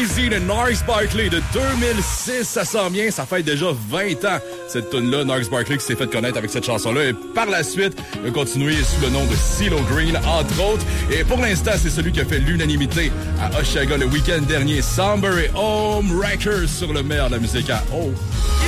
Crazy de Gnarls Barkley de 2006. Ça sent bien, ça fait déjà 20 ans. Cette tune-là, Gnarls Barkley qui s'est fait connaître avec cette chanson-là. Et par la suite, il a continué sous le nom de CeeLo Green, entre autres. Et pour l'instant, c'est celui qui a fait l'unanimité à Osheaga le week-end dernier. Somber et Home Wreckers sur le meilleur de la musique à O.